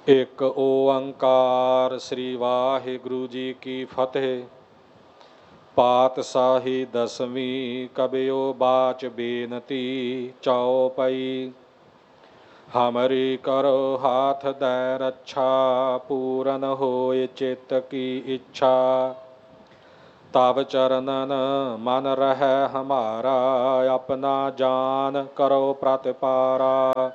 ਇੱਕ ਓੰਕਾਰ ਸ੍ਰੀ ਵਾਹਿਗੁਰੂ ਜੀ ਕੀ ਫਤਿਹ। ਪਾਤਸ਼ਾਹੀ ਦਸਵੀਂ ਕਬਿਓ ਬਾਚ ਬੇਨਤੀ ਚਉਪਈ। ਹਮਰੀ ਕਰੋ ਹਾਥ ਦੈ ਰੱਛਾ, ਪੂਰਨ ਹੋਏ ਚਿੱਤ ਕੀ ਇੱਛਾ। ਤਬ ਚਰਨਨ ਮਨ ਰਹਿ ਹਮਾਰਾ, ਆਪਣਾ ਜਾਨ ਕਰੋ ਪ੍ਰਤਿਪਾਰਾ।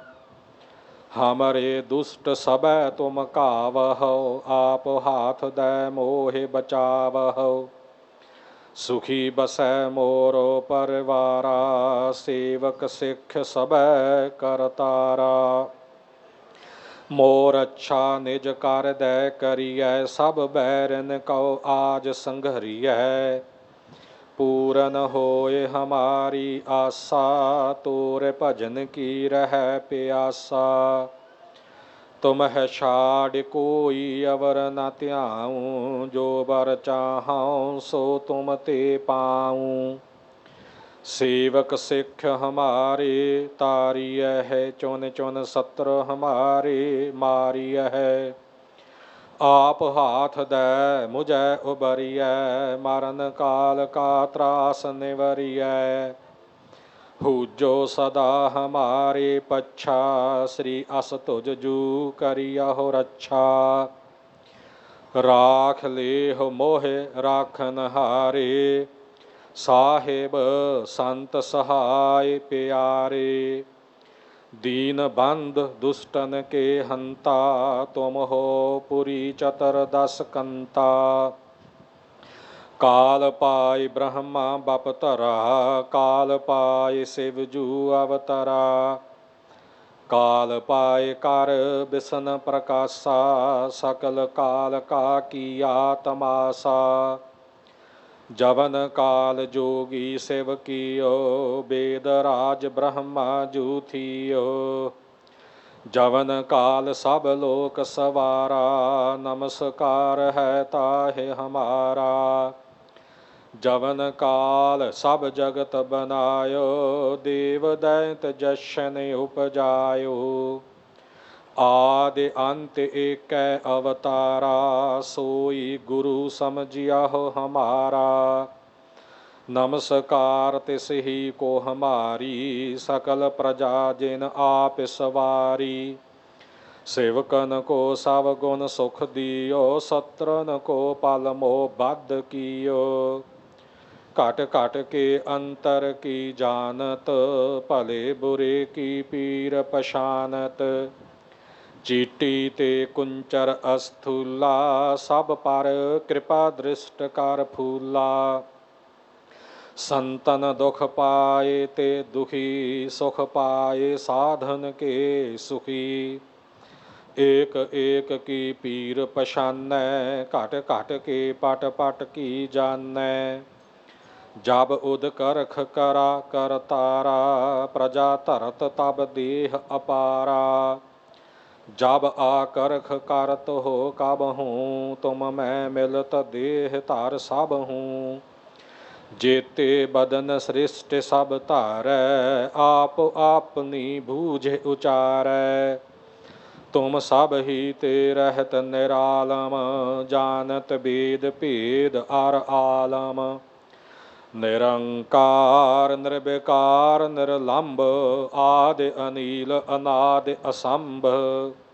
ਹਮਰੇ ਦੁਸ਼ਟ ਸਭੈ ਤੁਮ ਕਾਵਹੋ, ਆਪ ਹਾਥ ਦੈ ਮੋਹਿ ਬਚਾਵਹੋ। ਸੁਖੀ ਬਸੈ ਮੋਰੋ ਪਰਿਵਾਰਾ, ਸੇਵਕ ਸਿੱਖ ਸਭੈ ਕਰਤਾਰਾ। ਮੋਰ ਅੱਛਾ ਨਿਜ ਕਰ ਦੈ ਕਰੀਐ, ਸਭ ਬੈਰਨ ਕਉ ਆਜ ਸੰਘਰੀਐ। ਪੂਰਨ ਹੋਏ ਹਮਾਰੀ ਆਸਾ, ਤੋਰ ਭਜਨ ਕੀ ਰਹਿ ਪਿਆਸਾ। ਤੁਮਹਿ ਛਾੜਿ ਕੋਈ ਅਵਰ ਨ ਧਿਆਊ, ਜੋ ਬਰ ਚਾਹਉ ਸੋ ਤੁਮ ਤੇ ਪਾਊ। ਸੇਵਕ ਸਿੱਖ ਹਮਾਰੇ ਤਾਰੀਐ ਹੈ, ਚੁਨ ਚੁਨ ਸਤਰ ਹਮਾਰੇ ਮਾਰੀਐ। ਆਪ ਹਾਥ ਦੈ ਮੁਝੈ ਉਬਰੀਐ, ਮਰਨ ਕਾਲ ਕਾ ਤਰਾਸ ਨਿਵਰੀਐ। ਹੂਜੋ ਸਦਾ ਹਮਾਰੇ ਪੱਛਾ, ਸ੍ਰੀ ਅਸ ਤੁਜ ਜੂ ਕਰਿਯਹੁ ਰੱਛਾ। ਰਾਖ ਲੇਹੁ ਮੋਹਿ ਰਾਖਨ ਹਾਰੇ, ਸਾਹਿਬ ਸੰਤ ਸਹਾਇ ਪਿਆਰੇ। ਦੀਨ ਬੰਧ ਦੁਸ਼ਟਨ ਕੇ ਹੰਤਾ, ਤੁਮ ਹੋ ਪੁਰੀ ਚਤਰ ਦਸ ਕੰਤਾ। ਕਾਲ ਪਾਇ ਬ੍ਰਹਮਾ ਬਪਤਰਾ, ਕਾਲ ਪਾਇ ਸਿਵ ਜੂ ਅਵਤਰਾ। ਕਾਲ ਪਾਇ ਕਰ ਬਿਸ਼ਨ ਪ੍ਰਕਾਸ਼ਾ, ਸਕਲ ਕਾਲ ਕਾ ਕੀਆ ਤਮਾਸਾ। ਜਵਨ ਕਾਲ ਜੋਗੀ ਸਿਵ ਕੀਓ, ਬੇਦ ਰਾਜ ਬ੍ਰਹਮਾ ਜੂ ਥੀਓ। ਜਵਨ ਕਾਲ ਸਭ ਲੋਕ ਸਵਾਰਾ, ਨਮਸਕਾਰ ਹੈ ਤਾਹਿ ਹਮਾਰਾ। ਜਵਨ ਕਾਲ ਸਭ ਜਗਤ ਬਨਾਇਓ, ਦੇਵ ਦੈਂਤ ਜਸ਼ਨ ਉਪਜਾਇਓ। ਆਦਿ ਅੰਤ ਏਕੈ ਅਵਤਾਰਾ, ਸੋਈ ਗੁਰੂ ਸਮਝਿਆਹੁ ਹਮਾਰਾ। ਨਮਸਕਾਰ ਤਿਸ ਹੀ ਕੋ ਹਮਾਰੀ, ਸਕਲ ਪ੍ਰਜਾ ਜਿਨ ਆਪ ਸਵਾਰੀ। ਸੇਵਕਨ ਕੋ ਸਭ ਗੁਣ ਸੁਖ ਦਿਓ, ਸਤਰਨ ਕੋ ਪਲ ਮੋਹ ਬਧ ਕੀਓ। ਘਟ ਘਟ ਕੇ ਅੰਤਰ ਕੀ ਜਾਨਤ, ਭਲੇ ਬੁਰੇ ਕੀ ਪੀਰ ਪਛਾਨਤ। ਚੀਟੀ ਤੇ ਕੁੰਚਰ ਅਸਥੂਲਾ, ਸਭ ਪਰ ਕਿਰਪਾ ਦ੍ਰਿਸ਼ਟ ਕਰ ਫੂਲਾ। ਸੰਤਨ ਦੁਖ ਪਾਏ ਤੇ ਦੁਖੀ, ਸੁਖ ਪਾਏ ਸਾਧਨ ਕੇ ਸੁਖੀ। ਏਕ ਏਕ ਕੀ ਪੀਰ ਪਛਾਨੈ, ਘਟ ਘਟ ਕੇ ਪਟ ਪਟ ਕੀ ਜਾਨੈ। ਜਬ ਉਦ ਕਰਖ ਕਰਾ ਕਰਤਾਰਾ, ਪ੍ਰਜਾ ਧਰਤ ਤਬ ਦੇਹ ਅਪਾਰਾ। ਜਬ ਆਕਰਖ ਕਰਤ ਹੋ ਕਬਹੂੰ, ਤੁਮ ਮੈਂ ਮਿਲਤ ਦੇਹ ਧਰ ਸਭਹੂੰ। ਜੇਤੇ ਬਦਨ ਸ੍ਰਿਸ਼ਟ ਸਭ ਧਾਰੈ, ਆਪ ਆਪਨੀ ਬੂਝਿ ਉਚਾਰੈ। ਤੁਮ ਸਭ ਹੀ ਤੇ ਰਹਿਤ ਨਿਰਾਲਮ, ਜਾਨਤ ਬੇਦ ਭੇਦ ਅਰ ਆਲਮ। ਨਿਰੰਕਾਰ ਨਿਰਵਿਕਾਰ ਨਿਰਲੰਭ, ਆਦਿ ਅਨੀਲ ਅਨਾਦਿ ਅਸੰਭ।